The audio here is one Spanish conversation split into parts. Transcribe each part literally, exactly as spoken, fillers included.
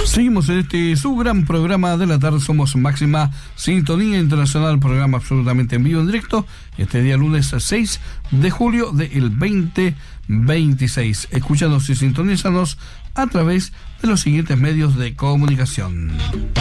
Seguimos en este su gran programa de la tarde. Somos Máxima Sintonía Internacional, programa absolutamente en vivo, en directo, este día lunes seis de julio del veinte veintiséis. Escúchanos y sintonízanos a través de los siguientes medios de comunicación.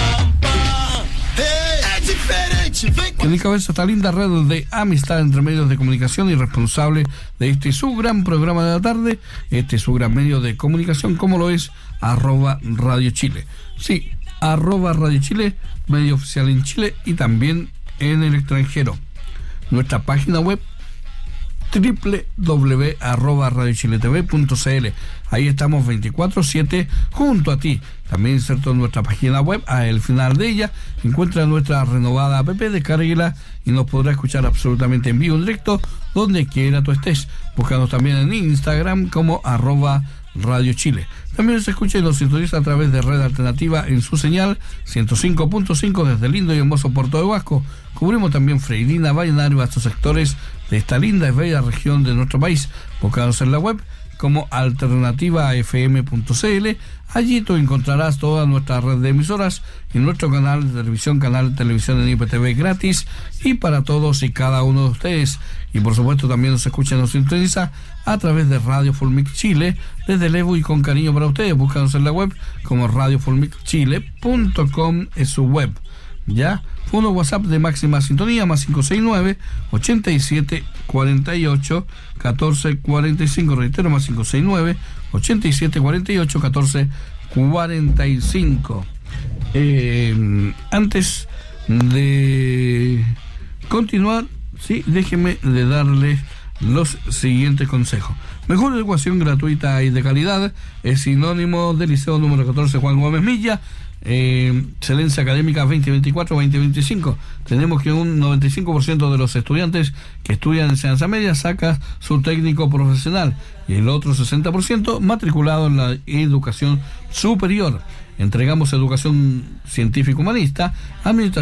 En mi cabeza esta linda red de amistad entre medios de comunicación y responsable de este su gran programa de la tarde, este su gran medio de comunicación, como lo es arroba Radio Chile. Sí, arroba Radio Chile, medio oficial en Chile y también en el extranjero. Nuestra página web doble u doble u doble u punto arroba radio chile t v punto c l. Ahí estamos veinticuatro siete junto a ti. También inserto en nuestra página web, al final de ella encuentra nuestra renovada app, descárguela y nos podrá escuchar absolutamente en vivo, en directo, donde quiera tú estés. Búscanos también en Instagram como arroba Radio Chile. También se escucha y nos sintoniza a través de Red Alternativa en su señal ciento cinco punto cinco desde el lindo y hermoso Puerto de Huasco. Cubrimos también Freirina, Vallenario, vastos sectores de esta linda y bella región de nuestro país. Búscanos en la web como alternativa f m punto c l. Allí tú encontrarás toda nuestra red de emisoras y nuestro canal de televisión, canal de televisión en I P T V gratis y para todos y cada uno de ustedes. Y por supuesto también nos escucha y nos sintoniza a través de Radio Fulmic Chile, desde Levo y con cariño para ustedes. Búscanos en la web como radio fulmic chile punto com, es su web. Ya, uno WhatsApp de máxima sintonía, más cinco seis nueve, ochenta y siete, cuarenta y ocho, catorce, cuarenta y cinco. Reitero, más cinco seis nueve, ochenta y siete, cuarenta y ocho, catorce, cuarenta y cinco. Eh, antes de continuar, sí, déjeme de darle los siguientes consejos. Mejor educación gratuita y de calidad es sinónimo del Liceo número catorce Juan Gómez Milla. Eh, excelencia académica veinte veinticuatro veinte veinticinco. Tenemos que un noventa y cinco por ciento de los estudiantes que estudian enseñanza media saca su técnico profesional y el otro sesenta por ciento matriculado en la educación superior. Entregamos educación científico humanista, administración